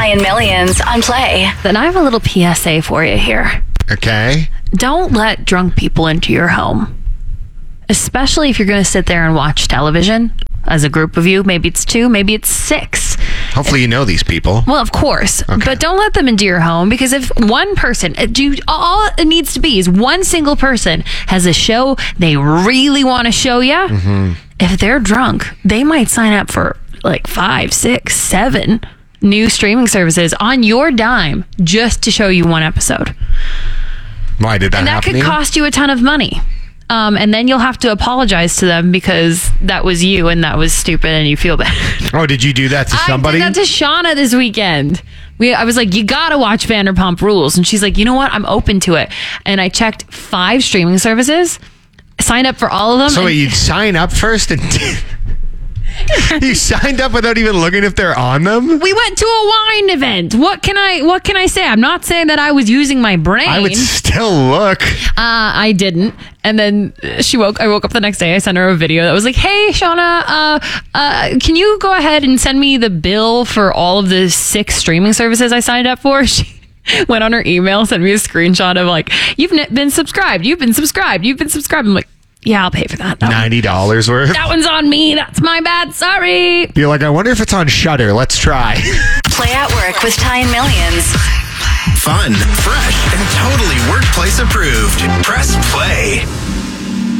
Ty and Millions on Play. Then I have a little PSA for you here. Okay. Don't let drunk people into your home, especially if you're going to sit there and watch television as a group of you. Maybe it's 2, maybe it's 6. Hopefully you know these people. Well, of course, Okay. but don't let them into your home, because if one person, all it needs to be is one single person has a show they really want to show you. Mm-hmm. If they're drunk, they might sign up for like 5, 6, 7 new streaming services on your dime just to show you one episode. Why did that And that happen? could cost you a ton of money. And then you'll have to apologize to them because that was you and that was stupid and you feel bad. Oh, did you do that to somebody? I did that to Shauna this weekend. I was like, you gotta watch Vanderpump Rules. And she's like, you know what? I'm open to it. And I checked 5 streaming services, signed up for all of them. So wait, you'd sign up first and you signed up without even looking if they're on them? We went to a wine event. What can I say? I'm not saying that I was using my brain. I would still look. I didn't. And then I woke up the next day. I sent her a video that was like, hey, Shauna, can you go ahead and send me the bill for all of the 6 streaming services I signed up for? She went on her email, sent me a screenshot of like, you've been subscribed. You've been subscribed. You've been subscribed. I'm like, yeah, I'll pay for that. $90 worth. That one's on me. That's my bad. Sorry. You're like, I wonder if it's on Shudder. Let's try. Play at Work with Ty and Millions. Fun, fresh, and totally workplace approved. Press play.